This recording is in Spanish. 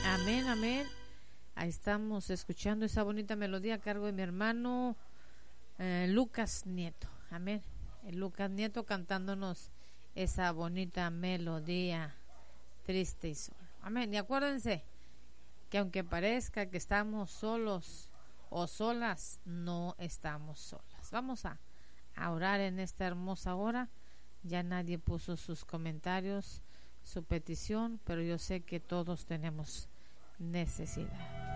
Amén, amén. Ahí estamos escuchando esa bonita melodía a cargo de mi hermano Lucas Nieto. Amén. Lucas Nieto cantándonos esa bonita melodía, triste y solo. Amén. Y acuérdense que aunque parezca que estamos solos o solas, no estamos solas. Vamos a orar en esta hermosa hora. Ya nadie puso sus comentarios, su petición, pero yo sé que todos tenemos necesidad.